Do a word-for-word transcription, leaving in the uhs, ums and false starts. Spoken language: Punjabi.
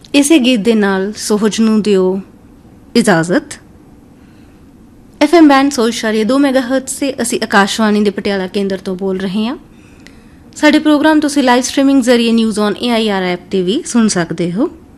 ਇਸੇ ਗੀਤ ਦੇ ਨਾਲ ਸੋਹਜ ਨੂੰ ਦਿਓ ਇਜਾਜ਼ਤ। ਐਫ ਐਮ ਬੈਂਡ ਸੌ ਇਸ਼ਾਰੀਆ ਦੋ ਮੈਗਾਹਰਟਜ਼ ਸੇ ਅਸੀਂ ਆਕਾਸ਼ਵਾਣੀ ਦੇ ਪਟਿਆਲਾ ਕੇਂਦਰ ਤੋਂ ਬੋਲ ਰਹੇ ਹਾਂ। ਸਾਡੇ ਪ੍ਰੋਗਰਾਮ ਤੁਸੀਂ ਲਾਈਵ ਸਟ੍ਰੀਮਿੰਗ ਜ਼ਰੀਏ news on A I R app ਤੇ ਵੀ ਸੁਣ ਸਕਦੇ ਹੋ।